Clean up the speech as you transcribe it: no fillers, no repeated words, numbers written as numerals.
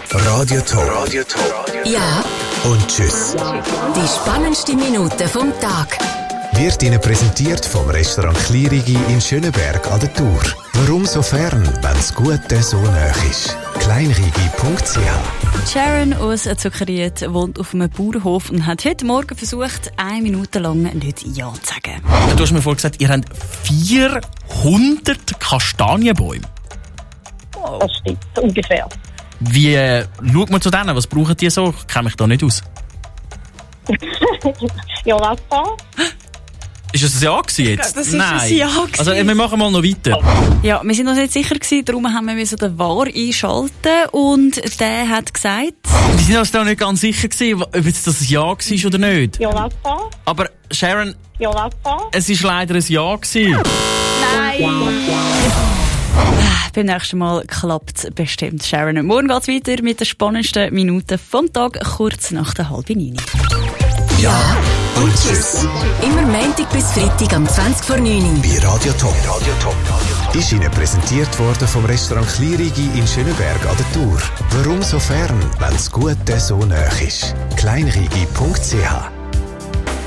Radio Top. Ja. Und tschüss. Die spannendsten Minuten vom Tag. Wird Ihnen präsentiert vom Restaurant Klirigi in Schöneberg an der Tour. Warum so fern, wenn das Gute so nah ist? kleinrigi.ch. Sharon aus Zuckerried wohnt auf einem Bauernhof und hat heute Morgen versucht, 1 Minute lang nicht Ja zu sagen. Du hast mir vorhin gesagt, ihr habt 400 Kastanienbäume. Das stimmt, ungefähr. Wie schaut man zu denen? Was brauchen die so? Ich kenne mich da nicht aus. Ja, was da? Ist das ein Ja gewesen jetzt? Das ist Nein. ein Ja gewesen. Also wir machen mal noch weiter. Ja, wir sind uns nicht sicher gewesen, darum haben wir den VAR einschalten und der hat gesagt... Wir sind uns da nicht ganz sicher gewesen, ob jetzt das ein Ja war oder nicht. Ja, was da? Aber Sharon, Ja, was da? es war leider ein Ja gewesen. Nein! Beim nächsten Mal klappt es bestimmt, Sharon. Morgen geht es weiter mit den spannendsten Minuten vom Tag, kurz nach der 8:30. Ja. Und tschüss. Immer Montag bis Freitag am 20:09. Bei Radio Top. Ist Ihnen präsentiert worden vom Restaurant Klirigi in Schöneberg an der Tour. Warum so fern, wenn das Gute so nah ist? kleinrigi.ch